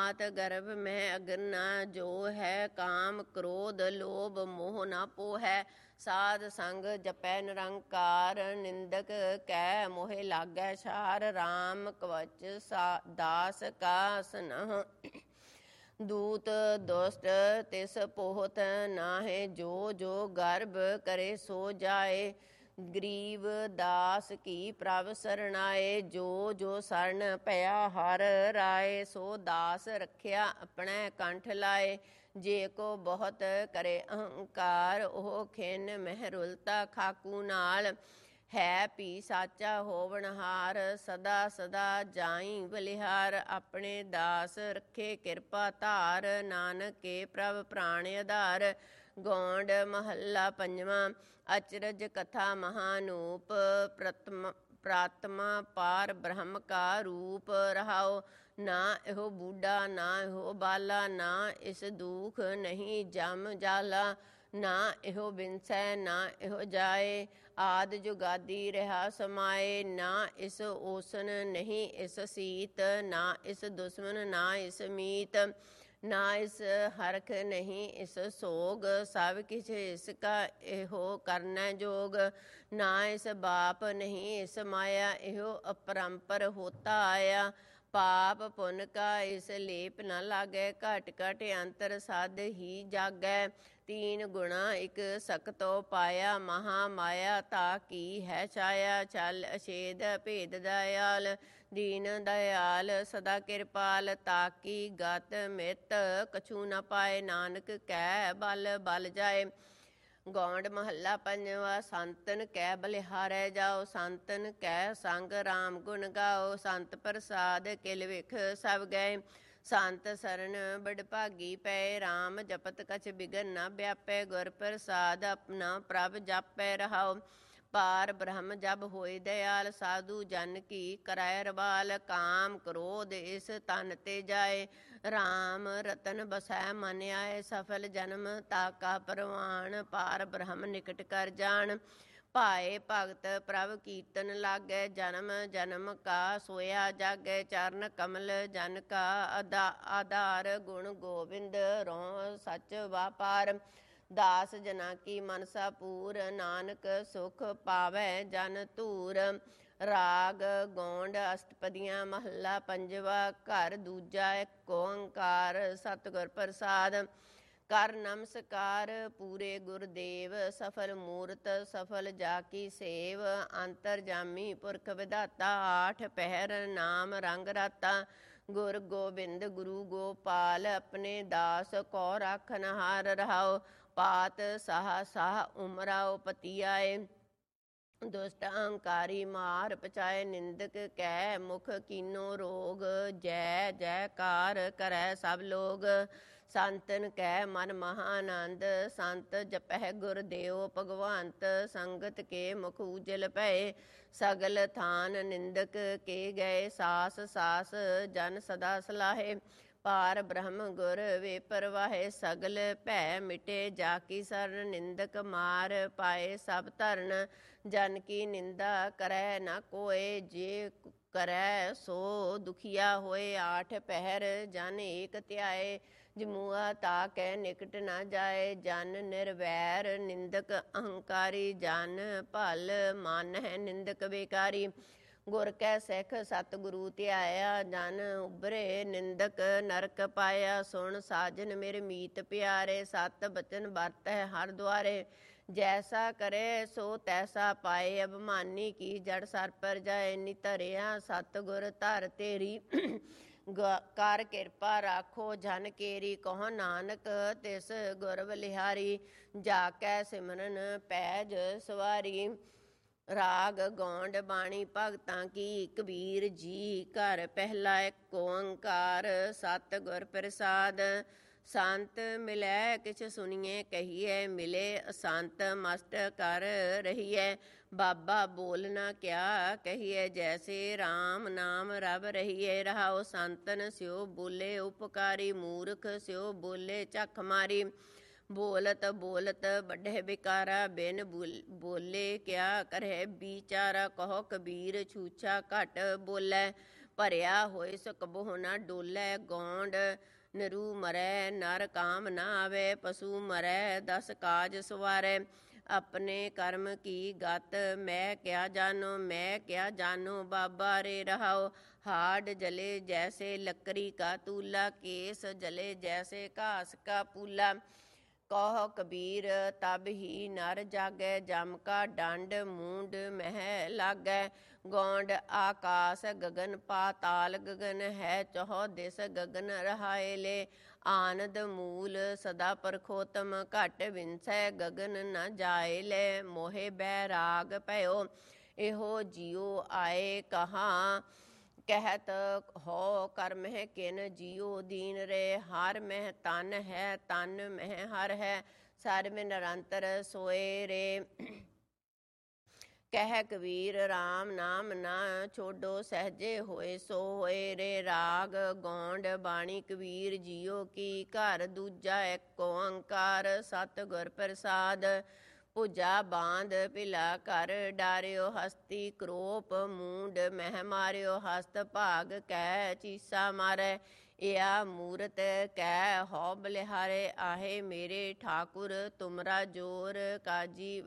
मात गर्भ में अग्न जो है, काम क्रोध लोभ मोह न पोहै। साध संग जपै निरंकार, निंदक कै मोहे लागै छार। राम कवच दास का स्नेह, दूत दुष्ट तिस पोहत नाहे। जो जो गर्भ करे सो जाए, गरीब दास की प्रभ सरनाए। जो जो शरण पया हर राय, सो दास रखिया अपने कंठ लाए। जे को बहुत करे अहंकार, ओह खिन मह रुलता खाकू नाल। है भी साचा होवनहार, सदा सदा जाई बलिहार। अपने दास रखे कृपा धार, नानक के प्रभ प्राण आधार। गौंड महला पंजवा। अचरज कथा महानूप, प्रातमा पार ब्रह्म का रूप। रहाओ ना इहो बूढ़ा ना इहो बाला, ना इस दुख नहीं जम जाला। ना इहो बिनसै ना इहो जाए, आद जुगादी रहा समाए। ना इस ओसन नहीं इस सीत, ना इस दुश्मन ना इस मीत। ना इस हरख नहीं इस सोग, सब किछ इसका इहो करनै जोग। ना इस बाप नहीं इस माया, इहो अपरंपर होता आया। पाप पुन का इस लेप न लागै, घट घट अंतर साध ही जागै। तीन गुणा एक सकतो पाया, महा माया ता की है छाया। छल अछेद भेद दयाल, दीन दयाल सदा कृपाल। ताकी गत मित कछु न पाए, नानक कै बल बल जाए। गौंड महला पंजवा। संतन कै बलिहारै जाओ, संतन कै संग राम गुण गाओ। संत प्रसाद किल विख सब गए, संत सरन बड़ भागी पै। राम जपत कछ बिगन न व्यापै, गुर प्रसाद अपना प्रभ जापै। रहाओ पार ब्रह्म जब होए दयाल, साधु जन की कराय रवाल। काम क्रोध इस तन ते जाए, राम रतन बसै मन आए। सफल जन्म ताका परवान, पार ब्रह्म निकट कर जान। पाए भगत प्रभ कीर्तन लागै, जन्म जन्म का सोया जागै। चरण कमल जन का आधार, गुण गोविंद रों सच वापार। दास जना की मनसा पूर, नानक सुख पावै जन धूर। राग गौंड अष्टपदियां महला पंजवा। घर दूजा एक ओंकार, सतगुर प्रसाद। कर नमस्कार पूरे गुरदेव, सफल मूरत सफल जाकी सेव। अंतर जामी पुरख विधाता, आठ पहर नाम रंग राता। गुर गोबिंद गुरु गोपाल, अपने दास को राखनहार। रहाओ पात साह साह उमराओ पति आए। दुष्ट अहंकारी मार पचाए, निंदक कै मुख कीनो रोग। जय जयकार करै सब लोग, संतन कै मन महानंद। संत जपै गुर देव भगवंत, संगत के मुख उजल भय। सगल थान निंदक के गए, सास सास जन सदा सलाहे। पार ब्रह्म गुर वे परवाहे, सगल भै मिटे जाकी सरन। निंदक मार पाए सब धरन, जन की निंदा करै न कोय। जे करै सो दुखिया होए, आठ पहर जन एक त्याए। जमुआ ताकै निकट न जाए, जन निर्वैर निंदक अहंकारी। जन भल मानह निंदक बेकारी, गुर कै सिख सतगुरु ध्याया। जन उबरे निंदक नरक पाया, सुन साजन मेरे मीत प्यारे। सत बचन बरतै हर द्वारे, जैसा करे सो तैसा पाए। अभिमानी की जड़ सर पर जाए, नितरिया सतगुर धर तेरी। कर कृपा राखो जन केरी, कहो नानक तिस गुर बलिहारी। जाकै सिमरन पैज सवारी। राग गौंड बाणी भगतां की, कबीर जी घर पहला एक ओंकार। सतगुर प्रसाद संत मिलै किछ सुनिए कहिए, मिले असंत मस्त कर रहिए। बाबा बोलना क्या कहिए, जैसे राम नाम रब रहिए। रहाओ संतन स्यो बोले उपकारी, मूर्ख स्यो बोले झख मारी। बोलत बोलत बढ़े बिकारा, बिन बोले क्या करे बिचारा। कहो कबीर छूछा घट बोलै, ਭਰਿਆ ਹੋਏ ਸਕਬਹੁ ਨਾ ਡੋਲੇ ਗੌਂਡ। ਨਰੂ ਮਰੈ ਨਰ ਕਾਮ ਨਾ ਆਵੇ, ਪਸ਼ੂ ਮਰੈ ਦਸ ਕਾਜ ਸਵਾਰੈ। ਆਪਣੇ ਕਰਮ ਕੀ ਗਤ ਮੈਂ ਕਿਆ ਜਾਨੋ, ਮੈਂ ਕਿਆ ਜਾਨੋ ਬਾਬਾ ਰੇ ਰਹਾਓ। हाड जले जैसे लकड़ी का तूला, केस जले जैसे घास का पूला। कहो कबीर तब ही नर जागै, जम का डंड मूंड मह लागै। गौंड आकाश गगन पाताल गगन है, चौह दिस गगन रहाए ले। आनंद मूल सदा परखोतम, घट विंसै गगन न जाए ले। मोहे बैराग पयो एहो जियो आए कहाँ, कहत हो कर मह किन जियो दीन रे। हर मह तन है, तन मह हर है, सर में निरंतर सोए रे। कह कबीर राम नाम ना छोड़ो, सहजे होए सो होए रे। राग गौंड बाणी कबीर जियो की, घर दूजा एक ओंकार सतगुर प्रसाद। ਭੁਜਾ ਬਾਂਧ ਭਿਲਾ ਕਰ ਡਾਰਿਓ, ਹਸਤੀ ਕਰੋਪ ਮੂੰਡ ਮਹਿ ਮਾਰਿਓ। ਹਸਤ ਭਾਗ ਕੈ ਚੀਸਾ ਮਾਰੈ, ਇਆ ਮੂਰਤ ਕੈ ਹਉ ਬਲਿਹਾਰੇ। ਆਹੇ ਮੇਰੇ ਠਾਕੁਰ ਤੁਮਰਾ ਜੋਰ, ਕਾਜੀ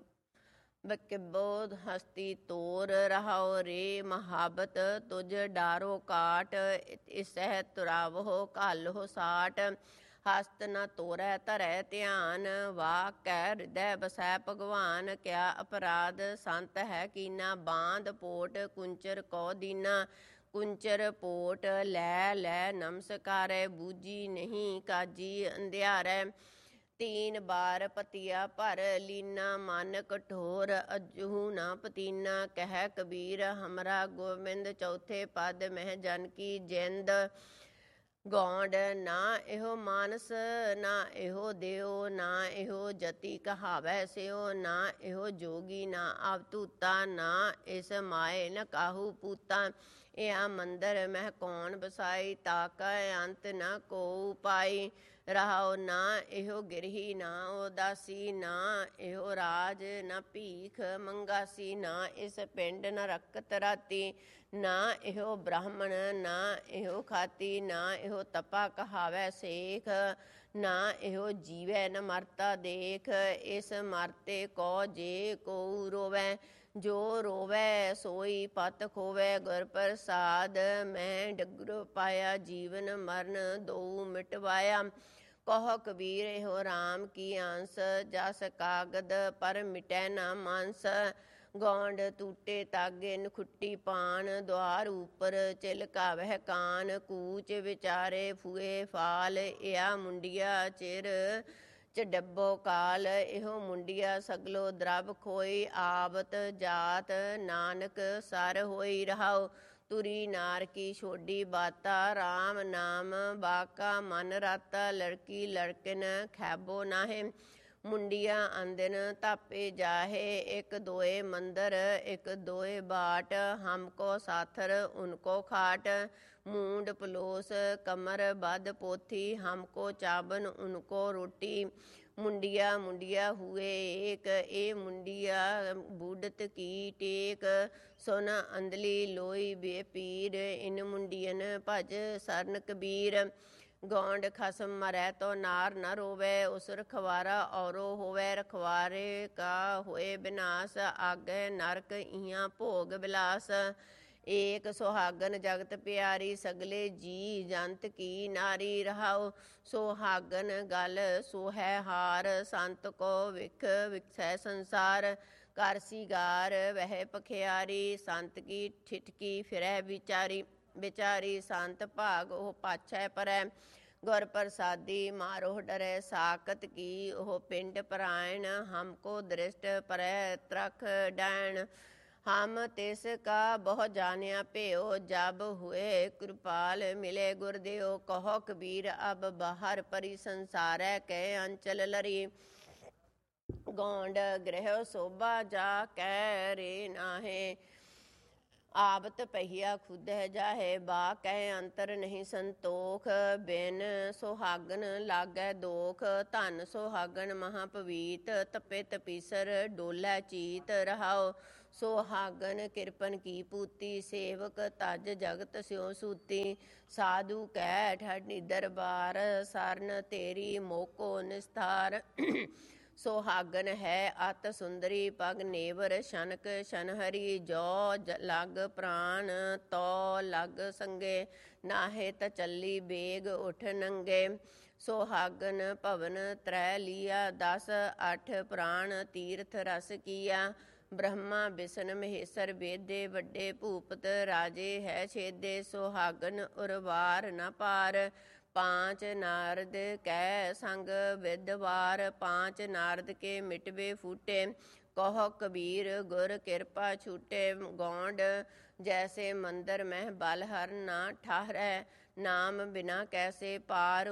ਵਕਿਬੋ ਹਸਤੀ ਤੋਰ। ਰਹਾਓ ਰੇ ਮਹਾਬਤ ਤੁਝ ਡਾਰੋ ਕਾਟ, ਇਸਹਿ ਤੁਰਾਵੋ ਘਾਲੋ ਸਾਟ। ਹਸਤ ਨ ਤੋਰੈ ਧਰੈ ਧਿਆਨ, ਵਾਕ ਕੈ ਹਿਰਦੈ ਬਸੈ ਭਗਵਾਨ। ਕਿਆ ਅਪਰਾਧ ਸੰਤ ਹੈ ਕੀਨਾ, ਬਾਂਧ ਪੋਟ ਕੁੰਚਰ ਕੋ ਦੀਨਾ। ਕੁੰਚਰ ਪੋਟ ਲੈ ਲੈ ਨਮਸਕਾਰੈ, ਬੂਝੀ ਨਹੀਂ ਕਾਜੀ ਅੰਧਿਆਰੈ। तीन बार पतिया भर लीना, मन कठोर अजहू न पतीना। कह कबीर हमरा गोबिंद, चौथे पद मह जन की जिंद। गौंड ना इहो मानस ना इहो देओ, ना इहो जति कहावै स्यो। ना इहो जोगी ना अवधूता, ना इस माए न काहू पूता। यह मंदिर मह कौन बसाई, ताका अंत न को पाई। रहाओ ना इहो गिरही ना उदासी, ना इहो राज न भीख मंगासी। ना इस पिंड न रखत राती, ना इहो ब्राह्मण ना इहो खाती। ना इहो तपा कहावै सेख, ना इहो जीवै न मरता देख। इस मरते को जे को रोवै, जो रोवै सोई पत खोवै। गुर प्रसाद मैं डगरो पाया, जीवन मरण दो मिटवाया। कहो कबीर इहो राम की आंस, जस कागद पर मिटै न मांस। गौंड टूटे तागे नखुट्टी पान, द्वार ऊपर चिलकावह कान। कूच विचारे फूए फाल, या मुंडिया चिर चडब्बो काल। इहो मुंडिया सगलो द्रव खोई, आवत जात नानक सर होई। रहाओ तुरी नार की छोडी बाता, राम नाम बाका मन राता। लड़की लड़किन खैबो नाहे, मुंडिया अंदिन तापे जाहे। एक दोए मंदर एक दोए बाट, हमको साथर उनको खाट। मूंड पलोस कमर बद पोथी, हमको चाबन उनको रोटी। मुंडिया मुंडिया हुए एक, ए मुंडिया बूढ़त की टेक। सुन अंधली लोई बेपीर, इन मुंडियन भज सरन कबीर। गौंड खसम मरै तो नार न रोवै, उस रखवारा औरो होवै। रखवारे का होए विनाश, आगे नरक इहाँ भोग विलास। एक सुहागन जगत प्यारी, सगले जी जंत की नारी। रहाओ सुहागन गल सोहै हार, संत को विख विखसै संसार। कर सिगार वह पखियारी, संत की ठिठकी फिरै विचारी। विचारी संत भाग ओह पाछै परै, गुर प्रसादी मारो डरै। साकत की ओह पिंड परायण, हमको दृष्ट परै त्रख डैन। हम तिसका बहु जानिया प्यो, जब हुए कृपाल मिले गुरदेव। कहो कबीर अब बाहर परी, संसारै कै अंचल लरी। गौंड गृह शोभा जा कै रे नाहे, ਆਵਤ ਪਹੀਆ ਖੁਦ ਹੈ ਜਾਹੇ ਬਾ ਕਹਿ ਅੰਤਰ ਨਹੀਂ ਸੰਤੋਖ ਬਿਨ ਸੁਹਾਗਨ ਲਾਗੈ ਦੋਖ ਧਨ ਸੁਹਾਗਨ ਮਹਾ ਪਵੀਤ ਤਪੇ ਤਪੀਸਰ ਡੋਲੇ ਚੀਤ ਰਹਾਓ ਸੁਹਾਗਨ ਕਿਰਪਨ ਕੀ ਪੂਤੀ ਸੇਵਕ ਤਜ ਜਗਤ ਸਿਉ ਸੂਤੀ ਸਾਧੂ ਕਹਿ ਠਾਡੀ ਦਰਬਾਰ ਸਰਨ ਤੇਰੀ ਮੋਕੋ ਨਿਸਥਾਰ ਸੁਹਾਗਨ ਹੈ ਅਤ ਸੁੰਦਰੀ ਪਗ ਨੇਵਰ ਸ਼ਨਕ ਸ਼ਨਹਰੀ ਜੋ ਲਗ ਪ੍ਰਾਨ ਤੋ ਲਗ ਸੰਗੇ ਨਾਹੇ ਤ ਚੱਲੀ ਬੇਗ ਉਠ ਨੰਗੇ ਸੁਹਾਗਨ ਭਵਨ ਤਰੈ ਲੀਆ 10 8 ਪ੍ਰਾਣ ਤੀਰਥ ਰਸ ਕੀਆ ਬ੍ਰਹਮਾ ਬਿਸ਼ਨ ਮਹੇਸ਼ਰ ਵੇਦੇ ਵੱਡੇ ਭੂਪਤ ਰਾਜੇ ਹੈ ਛੇਦੇ ਸੁਹਾਗਨ ਉਰਵਾਰ ਨ ਪਾਰ 5 ਨਾਰਦ ਕੈ ਸੰਗ ਵਿਦਵਾਰ 5 ਨਾਰਦ ਕੇ ਮਿਟਵੇ ਫੂਟੇ ਕਹੋ ਕਬੀਰ ਗੁਰ ਕਿਰਪਾ ਛੂਟੇ ਗੌਂਡ ਜੈਸੇ ਮੰਦਰ ਮਹਿ ਬਲ ਹਰ ਨਾ ਠਾਹਰੈ ਨਾਮ ਬਿਨਾ ਕੈਸੇ ਪਾਰ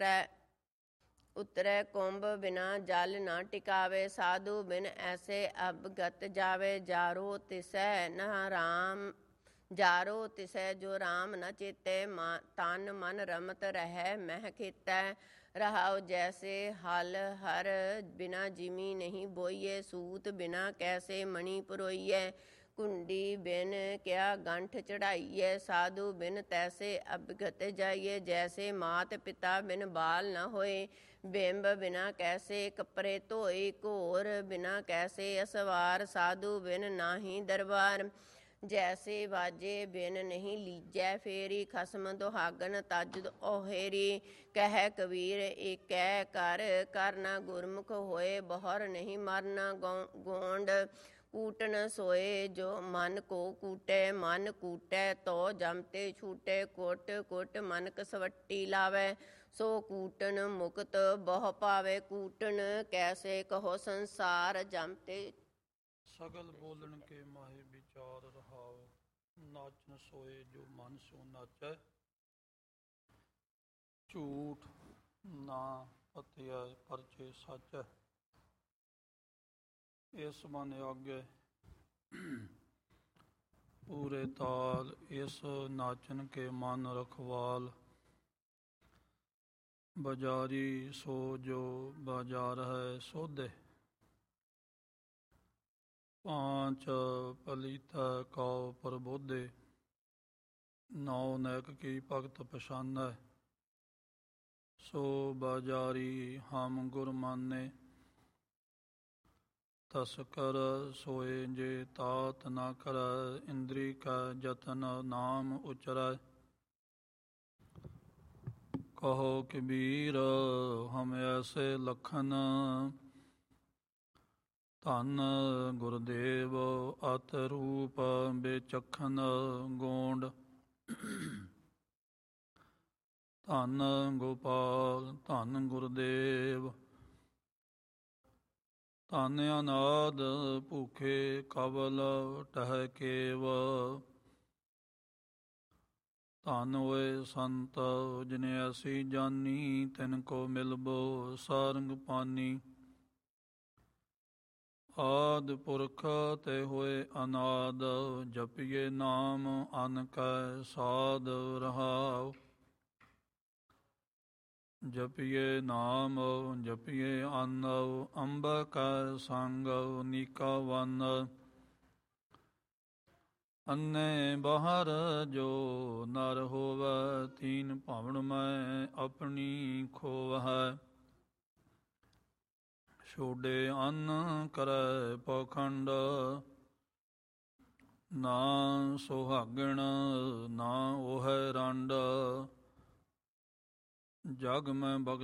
ਉਤਰੈ ਕੁੰਭ ਬਿਨਾ ਜਲ ਨਾ ਟਿਕਾਵੇ ਸਾਧੂ ਬਿਨ ਐਸੇ ਅਬਗਤ ਜਾਵੇ ਜਾਰੋ ਤਿਸੈ ਨਾ ਰਾਮ ਜਾਰੋ ਤਿਸੈ ਜੋ ਰਾਮ ਨ ਚੇਤੈ ਤਨ ਮਨ ਰਮਤ ਰਹਿ ਮਹਿ ਖੇਤੈ ਰਹਾਉ ਜੈਸੇ ਹਲ ਹਰ ਬਿਨਾ ਜਿਮੀ ਨਹੀਂ ਬੋਈਏ ਸੂਤ ਬਿਨਾ ਕੈਸੇ ਮਣੀ ਪਰੋਈਐ ਕੁੰਡੀ ਬਿਨ ਕਿਆ ਗੰਠ ਚੜਾਈਐ ਸਾਧੂ ਬਿਨ ਤੈਸੇ ਅਬਗਤ ਜਾਈਏ ਜੈਸੇ ਮਾਤ ਪਿਤਾ ਬਿਨ ਬਾਲ ਨ ਹੋਏ ਬਿੰਬ ਬਿਨਾ ਕੈਸੇ ਕੱਪੜੇ ਧੋਏ ਘੋਰ ਬਿਨਾ ਕੈਸੇ ਅਸਵਾਰ ਸਾਧੂ ਬਿਨ ਨਾਹੀ ਦਰਬਾਰ ਜੈਸੇ ਵਾਜੇ ਬਿਨ ਨਹੀਂ ਲੀਜੈ ਫੇਰੀ ਖਸਮ ਦੁਹਾਗਨ ਤਜ ਓਹੇਰੀ ਕਹਿ ਕਬੀਰ ਏਕੈ ਕਰ ਕਰਨਾ ਗੁਰਮੁਖ ਹੋਏ ਬਹੁਰ ਨਹੀਂ ਮਰਨਾ ਗੋਂਡ ਕੂਟਨ ਸੋਏ ਜੋ ਮਨ ਕੋ ਕੂਟੈ ਮਨ ਕੂਟੈ ਤੋ ਜਮਤੇ ਛੂਟੇ ਕੁਟ ਕੁਟ ਮਨ ਕਸਵੱਟੀ ਲਾਵੇ ਸੋ ਕੂਟਨ ਮੁਕਤ ਬਹੁ ਪਾਵੇ ਕੂਟਨ ਕੈਸੇ ਕਹੋ ਸੰਸਾਰ ਜਮਤੇ ਸਗਲ ਬੋਲਣ ਕੇ ਮਾਹੇ ਵਿਚਾਰ ਰਹਾਓ ਨਾਚਨ ਸੋਏ ਜੋ ਮਨ ਸੋ ਨਾਚੈ ਝੂਠ ਨਾ ਪਤਿਆ ਪਰਚੇ ਸੱਚ ਇਸ ਮਨ ਆਗੇ ਪੂਰੇ ਤਾਲ ਇਸ ਨਾਚਨ ਕੇ ਮਨ ਰਖਵਾਲ ਬਾਜ਼ਾਰੀ ਸੋ ਜੋ ਬਾਜ਼ਾਰ ਹੈ ਸੋਧੇ 5 ਪਲੀਤ ਕਉ ਪ੍ਰਬੋਧੇ 9 ਨੈਕ ਕੀ ਭਗਤ ਪਛਾਨੈ ਸੋ ਬਾਜ਼ਾਰੀ ਹਮ ਗੁਰ ਮਾਨੇ ਤਸਕਰ ਸੋਏ ਜੇ ਤਾਤ ਨਾ ਕਰੈ ਇੰਦਰੀ ਕਾ ਜਤਨ ਨਾਮ ਉਚਰੈ ਕਹੋ ਕਬੀਰ ਹਮ ਐਸੇ ਲਖਨ ਧੰਨ ਗੁਰਦੇਵ ਅਤ ਰੂਪ ਬੇਚਖਨ ਗੋਂਡ ਧੰਨ ਗੋਪਾਲ ਧੰਨ ਗੁਰਦੇਵ ਧੰਨ ਅਨਾਦ ਭੂਖੇ ਕਵਲ ਟਹਿ ਕੇਵ ਧੰਨ ਹੋਏ ਸੰਤ ਜਿਨ ਐਸੀ ਜਾਨੀ ਤਿਨ ਕੋ ਮਿਲਬੋ ਸਾਰੰਗ ਪਾਨੀ ਆਦਿ ਪੁਰਖ ਤੇ ਹੋਏ ਅਨਾਦ ਜਪੀਏ ਨਾਮ ਅਨ ਕੈ ਸਾਧ ਰਹਾਉ ਜਪੀਏ ਨਾਮ ਜਪੀਏ ਅਨ ਅੰਬ ਕੈ ਸੰਗ ਨੀਕਾ ਵਨ ਅੰਨੇ ਬਾਹਰ ਜੋ ਨਰ ਹੋਵੈ ਤੀਨ ਭਵਨ ਮੈਂ ਆਪਣੀ ਖੋਵੈ ਛੋਡੇ ਅੰਨ ਕਰੈ ਪਖੰਡ ਨਾ ਸੁਹਾਗਣ ਨਾ ਉਹੈ ਰੰਡ ਜਗ ਮੈਂ ਬਗ